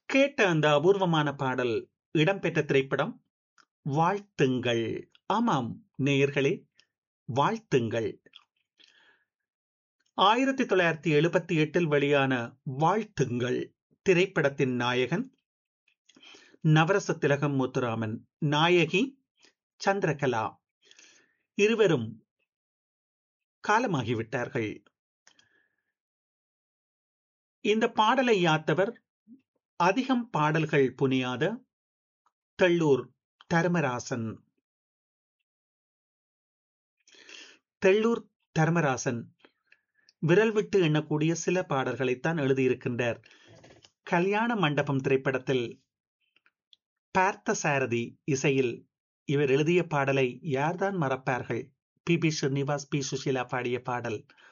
கேட்ட அந்த அபூர்வமான பாடல் இடம்பெற்ற திரைப்படம் வாழ்த்துங்கள். ஆமாம் நேயர்களே, வாழ்த்துங்கள். 1978 வெளியான வாழ்த்துங்கள் திரைப்படத்தின் நாயகன் நவரச திலகம் முத்துராமன், நாயகி சந்திரகலா. இருவரும் காலமாகிவிட்டார்கள். இந்த பாடலை யாத்தவர் அதிகம் பாடல்கள் புனியாத தெள்ளூர் தர்மராசன். தெள்ளூர் தர்மராசன் விரல் விட்டு எண்ணக்கூடிய சில பாடல்களைத்தான் எழுதியிருக்கின்றார். கல்யாண மண்டபம் திரைப்படத்தில் பார்த்த சாரதி இசையில் இவர் எழுதிய பாடலை யார்தான் மறப்பார்கள்? B B Srinivas, B Sushila பாடிய பாடல்.